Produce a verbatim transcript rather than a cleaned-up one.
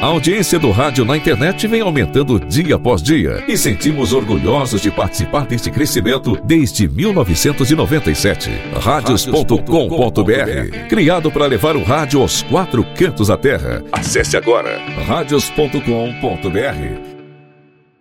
A audiência do rádio na internet vem aumentando dia após dia e sentimos orgulhosos de participar deste crescimento desde mil novecentos e noventa e sete. Rádios ponto com ponto br, criado para levar o rádio aos quatro cantos da terra. Acesse agora rádios ponto com ponto br.